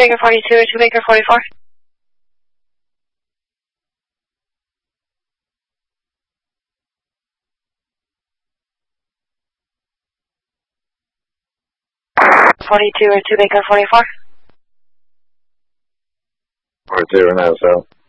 Baker 42 or 2 Baker 44? Or 2 Baker 44? 42 now, so.